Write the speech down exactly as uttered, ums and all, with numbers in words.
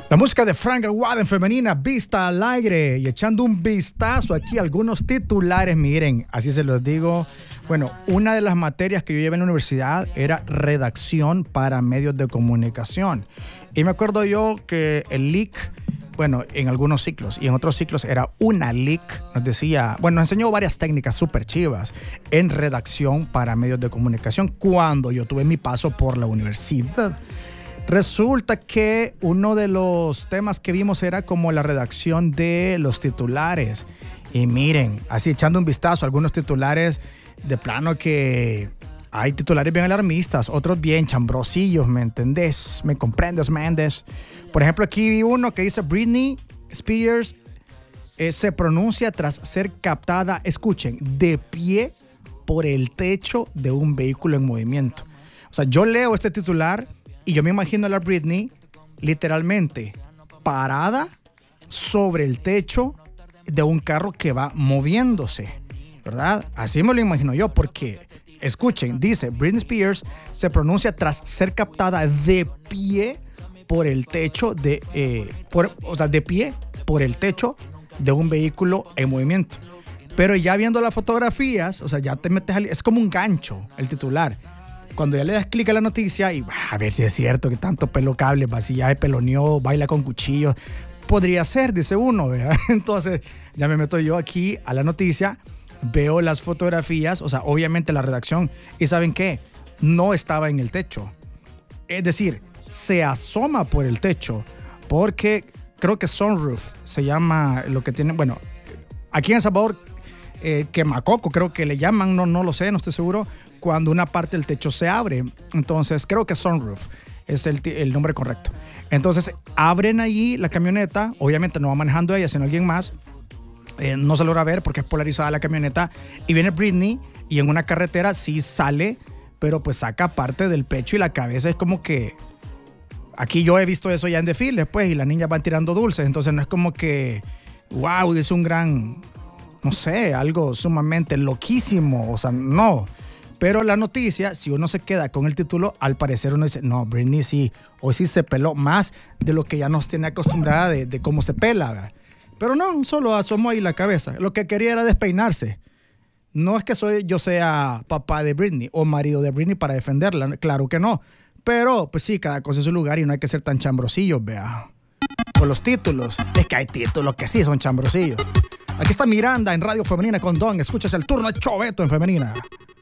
La música de Frank Aguada en femenina, Vista al Aire, y echando un vistazo aquí a algunos titulares, miren, así se los digo. Bueno, una de las materias que yo llevé en la universidad era redacción para medios de comunicación. Y me acuerdo yo que el L I C, bueno, en algunos ciclos y en otros ciclos era una L I C, nos decía, bueno, nos enseñó varias técnicas súper chivas en redacción para medios de comunicación cuando yo tuve mi paso por la universidad. Resulta que uno de los temas que vimos era como la redacción de los titulares. Y miren, así echando un vistazo, algunos titulares de plano que hay titulares bien alarmistas, otros bien chambrosillos, ¿me entendés? ¿Me comprendes, Méndez? Por ejemplo, aquí vi uno que dice Britney Spears eh, se pronuncia tras ser captada, escuchen, de pie por el techo de un vehículo en movimiento. O sea, yo leo este titular y yo me imagino a la Britney literalmente parada sobre el techo de un carro que va moviéndose, ¿verdad? Así me lo imagino yo, porque, escuchen, dice, Britney Spears se pronuncia tras ser captada de pie por el techo de, eh, por, o sea, de pie por el techo de un vehículo en movimiento. Pero ya viendo las fotografías, o sea, ya te metes al, es como un gancho el titular. Cuando ya le das clic a la noticia y a ver si es cierto que tanto pelo cable, maquillaje, peloneó, baila con cuchillos, podría ser, dice uno, ¿verdad? Entonces ya me meto yo aquí a la noticia, veo las fotografías, o sea, obviamente la redacción, y ¿saben qué? No estaba en el techo. Es decir, se asoma por el techo, porque creo que sunroof se llama lo que tiene, bueno, aquí en El Salvador, eh, quemacoco creo que le llaman, no, no lo sé, no estoy seguro, cuando una parte del techo se abre. Entonces, creo que sunroof es el, el nombre correcto. Entonces, abren allí la camioneta. Obviamente no va manejando ella, sino alguien más. Eh, no se logra ver porque es polarizada la camioneta. Y viene Britney y en una carretera sí sale, pero pues saca parte del pecho y la cabeza es como que... Aquí yo he visto eso ya en desfiles, pues, y las niñas van tirando dulces. Entonces, no es como que, wow, es un gran, no sé, algo sumamente loquísimo. O sea, no. Pero la noticia, si uno se queda con el título, al parecer uno dice, no, Britney sí, hoy sí se peló más de lo que ya nos tiene acostumbrada de, de cómo se pela, ¿verdad? Pero no, solo asomó ahí la cabeza. Lo que quería era despeinarse. No es que soy, yo sea papá de Britney o marido de Britney para defenderla, claro que no. Pero, pues sí, cada cosa en su lugar y no hay que ser tan chambrosillos, vea. Con los títulos, es que hay títulos que sí son chambrosillos. Aquí está Miranda en Radio Femenina con Don. Escuchas el turno de Choveto en Femenina.